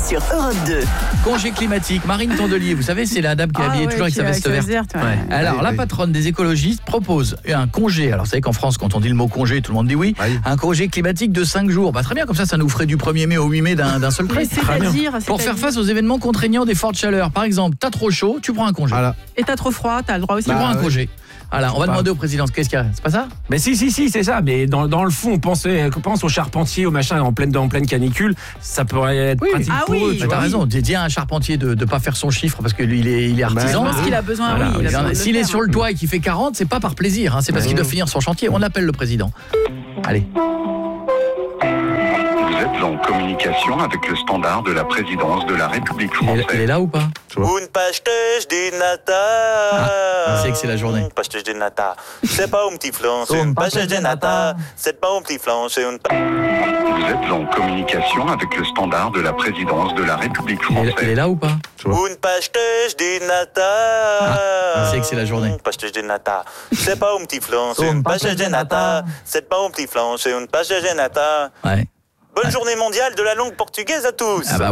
sur Europe 2. Congé climatique. Marine Tondelier, vous savez, c'est la dame qui est habillée toujours avec sa veste verte. Ouais. Alors, la patronne des écologistes propose un congé. Alors, vous savez qu'en France, quand on dit le mot congé, tout le monde dit oui. Un congé climatique de 5 jours. Bah, très bien, comme ça nous ferait du 1er mai au 8 mai d'un seul trait. Pour faire face aux événements contraignants des fortes chaleurs. Par exemple, t'as trop chaud, tu prends un congé. Voilà. Et t'as trop froid, t'as le droit aussi. Tu prends un congé. Alors, on va demander au président, qu'est-ce qu'il y a ? C'est pas ça ? Mais si, c'est ça. Mais dans le fond, pense aux charpentiers, au machin en pleine canicule. Ça pourrait être pratique pour eux. T'as raison. Dis à un charpentier de pas faire son chiffre parce que lui, il est artisan. Parce qu'il a besoin, S'il est sur le toit et qu'il fait 40, c'est pas par plaisir. C'est parce qu'il doit finir son chantier. On appelle le président. Allez. Vous êtes en communication avec le standard de la présidence de la République française. Il est là ou pas ? Une pastèche de nata. C'est que c'est la journée. Une pastèche de nata. C'est pas un petit flan, c'est une pastèche de nata. C'est pas un petit flan, c'est une... Vous êtes en communication avec le standard de la présidence de la République française. Il est là ou pas ? Une pastèche de nata. C'est que c'est la journée. Une pastèche de nata. C'est pas un petit flan, c'est une pastèche de nata. C'est pas un petit flan, c'est une pastèche de nata. Ouais. Bonne journée mondiale de la langue portugaise à tous.